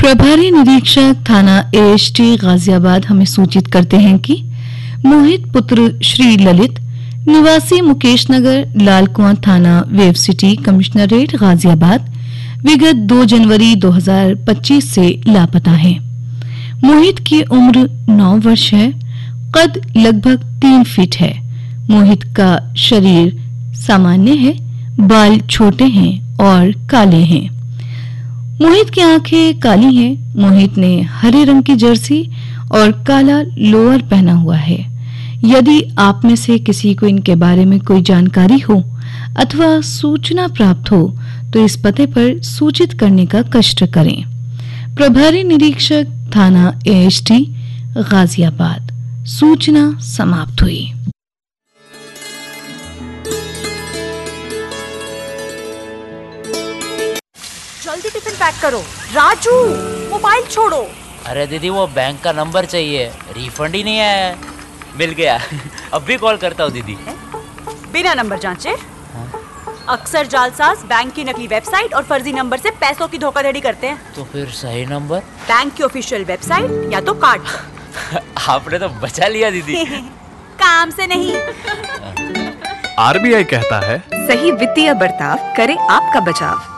प्रभारी निरीक्षक थाना एएसटी गाजियाबाद हमें सूचित करते हैं कि मोहित पुत्र श्री ललित निवासी मुकेश नगर लालकुआं थाना वेव सिटी कमिश्नरेट गाजियाबाद विगत 2 जनवरी 2025 से लापता है। मोहित की उम्र 9 वर्ष है। कद लगभग 3 फीट है। मोहित का शरीर सामान्य है। बाल छोटे हैं और काले हैं। मोहित की आंखें काली हैं। मोहित ने हरे रंग की जर्सी और काला लोअर पहना हुआ है। यदि आप में से किसी को इनके बारे में कोई जानकारी हो अथवा सूचना प्राप्त हो तो इस पते पर सूचित करने का कष्ट करें। प्रभारी निरीक्षक थाना एएसटी गाजियाबाद। सूचना समाप्त हुई। जल्दी टिफिन पैक करो। राजू, मोबाइल छोड़ो। अरे दीदी, वो बैंक का नंबर चाहिए, रिफंड ही नहीं आया है। मिल गया। अब भी कॉल करता हूँ दीदी। बिना नंबर जांचे? अक्सर जालसाज बैंक की नकली वेबसाइट और फर्जी नंबर से पैसों की धोखाधड़ी करते हैं। तो फिर सही नंबर? बैंक की ऑफिशियल वेबसाइट या तो कार्ड। आपने तो बचा लिया दीदी। काम से नहीं। आरबीआई कहता है, सही वित्तीय बर्ताव करे आपका बचाव।